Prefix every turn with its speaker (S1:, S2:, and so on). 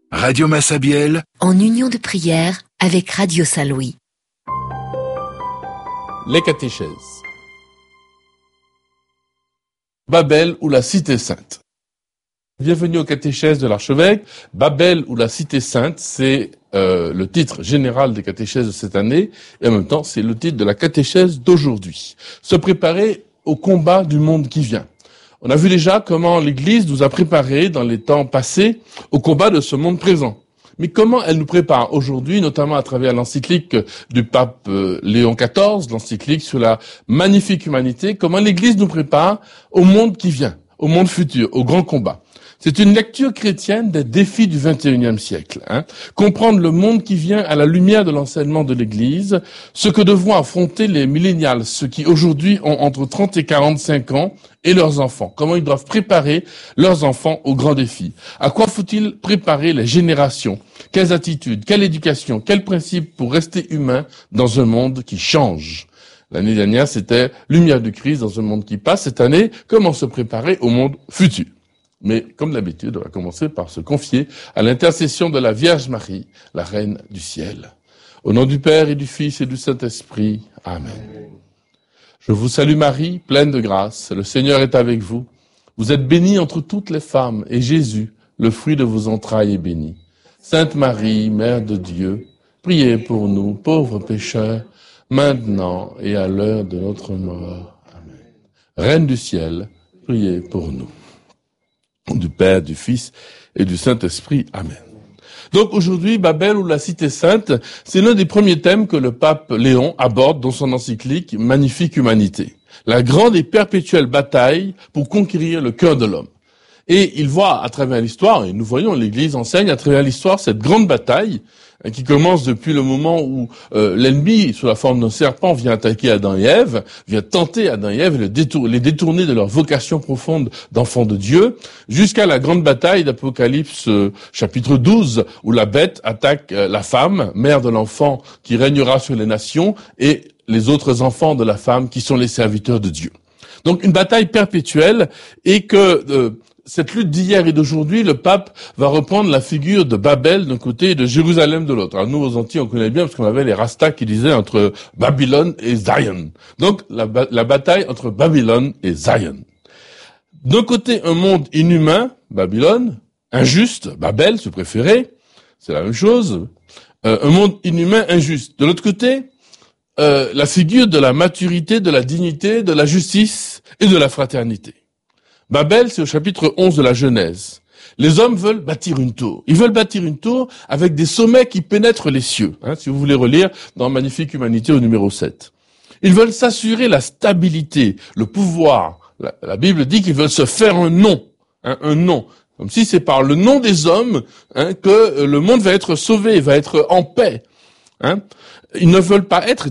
S1: Radio Massabielle,
S2: en union de prière avec Radio Saint-Louis.
S3: Les catéchèses. Babel ou la Cité Sainte. Bienvenue aux catéchèses de l'archevêque. Babel ou la Cité Sainte, c'est le titre général des catéchèses de cette année, et en même temps, c'est le titre de la catéchèse d'aujourd'hui. Se préparer au combat du monde qui vient. On a vu déjà comment l'Église nous a préparés dans les temps passés au combat de ce monde présent. Mais comment elle nous prépare aujourd'hui, notamment à travers l'encyclique du pape Léon XIV, l'encyclique sur la magnifique humanité, comment l'Église nous prépare au monde qui vient, au monde futur, au grand combat. C'est une lecture chrétienne des défis du XXIe siècle. Comprendre le monde qui vient à la lumière de l'enseignement de l'Église, ce que devront affronter les millénials, ceux qui aujourd'hui ont entre 30 et 45 ans, et leurs enfants. Comment ils doivent préparer leurs enfants aux grands défis. À quoi faut-il préparer les générations? Quelles attitudes, quelle éducation, quels principes pour rester humain dans un monde qui change? L'année dernière, c'était Lumière du Christ dans un monde qui passe. Cette année, comment se préparer au monde futur? Mais, comme d'habitude, on va commencer par se confier à l'intercession de la Vierge Marie, la Reine du Ciel. Au nom du Père et du Fils et du Saint-Esprit. Amen. Je vous salue Marie, pleine de grâce. Le Seigneur est avec vous. Vous êtes bénie entre toutes les femmes, et Jésus, le fruit de vos entrailles, est béni. Sainte Marie, Mère de Dieu, priez pour nous, pauvres pécheurs, maintenant et à l'heure de notre mort. Amen. Reine du Ciel, priez pour nous. Du Père, du Fils et du Saint-Esprit. Amen. Donc aujourd'hui, Babel ou la Cité Sainte, c'est l'un des premiers thèmes que le pape Léon aborde dans son encyclique Magnifique Humanité. La grande et perpétuelle bataille pour conquérir le cœur de l'homme. Et il voit à travers l'histoire, et nous voyons l'Église enseigne à travers l'histoire cette grande bataille qui commence depuis le moment où l'ennemi, sous la forme d'un serpent, vient attaquer Adam et Ève, vient tenter Adam et Ève et les détourner de leur vocation profonde d'enfants de Dieu, jusqu'à la grande bataille d'Apocalypse chapitre 12, où la bête attaque la femme, mère de l'enfant qui régnera sur les nations, et les autres enfants de la femme qui sont les serviteurs de Dieu. Donc une bataille perpétuelle, et que cette lutte d'hier et d'aujourd'hui, le pape va reprendre la figure de Babel d'un côté et de Jérusalem de l'autre. Alors nous, aux Antilles, on connaît bien parce qu'on avait les Rastas qui disaient entre Babylone et Zion. Donc la bataille entre Babylone et Zion. D'un côté, un monde inhumain, Babylone, injuste, Babel, se préférer, c'est la même chose. Un monde inhumain, injuste. De l'autre côté, la figure de la maturité, de la dignité, de la justice et de la fraternité. Babel, c'est au chapitre 11 de la Genèse. Les hommes veulent bâtir une tour. Ils veulent bâtir une tour avec des sommets qui pénètrent les cieux. Si vous voulez relire dans Magnifique Humanité au numéro 7. Ils veulent s'assurer la stabilité, le pouvoir. La Bible dit qu'ils veulent se faire un nom. Un nom. Comme si c'est par le nom des hommes que le monde va être sauvé, va être en paix. Ils ne veulent pas être